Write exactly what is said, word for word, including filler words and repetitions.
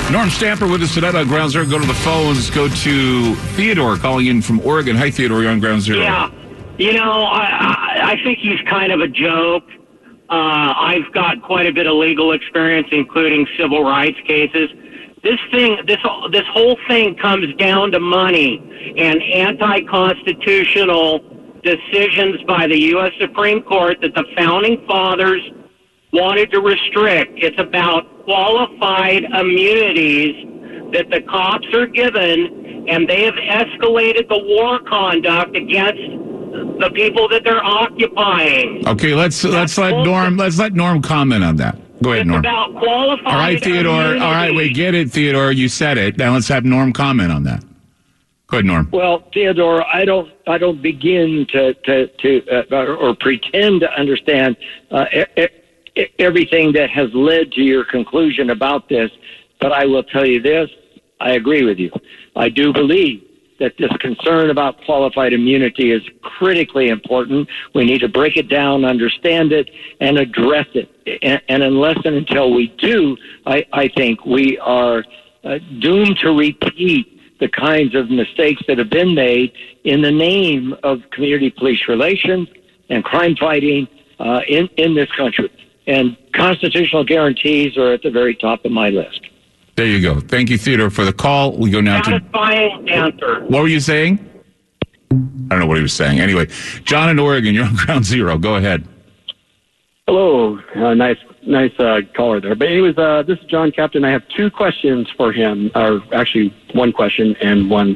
Norm Stamper with us tonight on Ground Zero. Go to the phones. Go to Theodore calling in from Oregon. Hi, Theodore. You're on Ground Zero. Yeah. You know, I, I, I think he's kind of a joke. Uh, I've got quite a bit of legal experience, including civil rights cases. This thing, this this whole thing comes down to money and anti-constitutional decisions by the U S Supreme Court that the Founding Fathers wanted to restrict. It's about qualified immunities that the cops are given, and they have escalated the war conduct against the people that they're occupying. Okay, let's That's let's let bullshit. Norm let's let Norm comment on that. Go ahead, it's Norm. About qualified All right, Theodore. immunity. All right, we get it, Theodore. You said it. Now let's have Norm comment on that. Go ahead, Norm. Well, Theodore, I don't, I don't begin to to, to uh, or, or pretend to understand uh, e- e- everything that has led to your conclusion about this, but I will tell you this: I agree with you. I do believe that this concern about qualified immunity is critically important. We need to break it down, understand it, and address it. And, and unless and until we do, I, I think we are uh, doomed to repeat the kinds of mistakes that have been made in the name of community police relations and crime fighting uh, in, in this country. And constitutional guarantees are at the very top of my list. There you go. Thank you, Theodore, for the call. We go now Satisfying to... answer. What were you saying? I don't know what he was saying. Anyway, John in Oregon, you're on Ground Zero. Go ahead. Hello. Uh, nice nice uh, caller there. But anyways, uh, this is John Captain. I have two questions for him, or actually one question and one